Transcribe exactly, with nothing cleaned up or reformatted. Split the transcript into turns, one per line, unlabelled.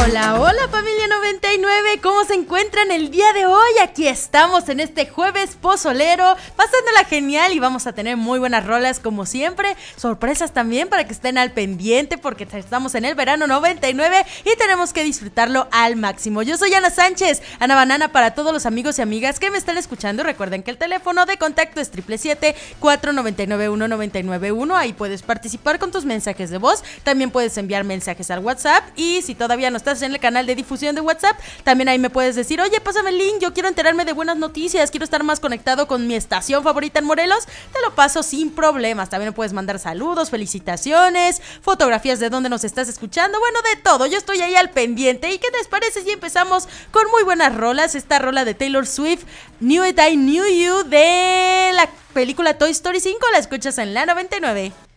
Hola, hola familia noventa y nueve, ¿cómo se encuentran el día de hoy? Aquí estamos en este jueves pozolero, pasándola genial y vamos a tener muy buenas rolas como siempre, sorpresas también para que estén al pendiente porque estamos en el verano noventa y nueve y tenemos que disfrutarlo al máximo. Yo soy Ana Sánchez, Ana Banana para todos los amigos y amigas que me están escuchando. Recuerden que el teléfono de contacto es siete siete siete, cuatro nueve nueve, uno nueve nueve uno, ahí puedes participar con tus mensajes de voz, también puedes enviar mensajes al WhatsApp y si todavía no estás en el canal de difusión de WhatsApp, también ahí me puedes decir, oye, pásame el link, yo quiero enterarme de buenas noticias, quiero estar más conectado con mi estación favorita en Morelos, te lo paso sin problemas. También me puedes mandar saludos, felicitaciones, fotografías de dónde nos estás escuchando, bueno, de todo, yo estoy ahí al pendiente. ¿Y qué les parece si empezamos con muy buenas rolas? Esta rola de Taylor Swift, Knew It I Knew You, de la película Toy Story cinco, la escuchas en la noventa y nueve.